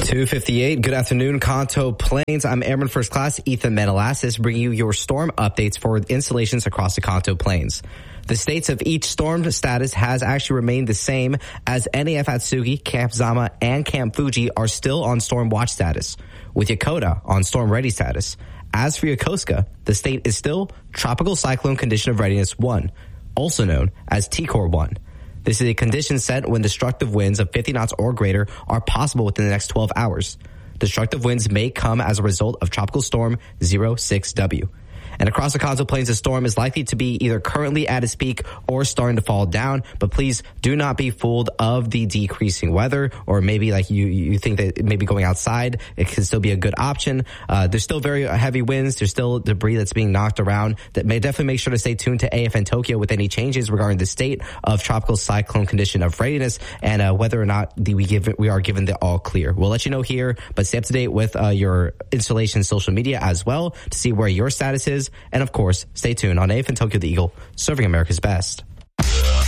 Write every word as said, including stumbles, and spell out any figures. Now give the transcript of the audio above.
two fifty-eight. Good afternoon, Kanto Plains. I'm Airman First Class Ethan Menelasis, bringing you your storm updates for installations across the Kanto Plains. The states of each storm status has actually remained the same, as N A F Atsugi, Camp Zama, and Camp Fuji are still on storm watch status, with Yokota on storm ready status. As for Yokosuka, the state is still Tropical Cyclone Condition of Readiness one, also known as T C O R one. This is a condition set when destructive winds of fifty knots or greater are possible within the next twelve hours. Destructive winds may come as a result of Tropical Storm zero six W. And across the Kanto Plains, the storm is likely to be either currently at its peak or starting to fall down. But please do not be fooled of the decreasing weather, or maybe like you, you think that maybe going outside, it can still be a good option. Uh, there's still very heavy winds. There's still debris that's being knocked around. That may definitely make sure to stay tuned to A F N Tokyo with any changes regarding the state of tropical cyclone condition of readiness and uh, whether or not the, we give we are given the all clear. We'll let you know here, but stay up to date with uh, your installation social media as well to see where your status is. And of course, stay tuned on A F N Tokyo the Eagle, serving America's best.